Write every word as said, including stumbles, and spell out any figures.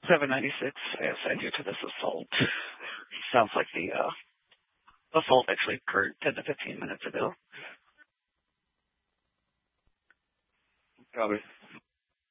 seven ninety-six, I assigned you to this assault. Sounds like the uh, assault actually occurred ten to fifteen minutes ago. Copy.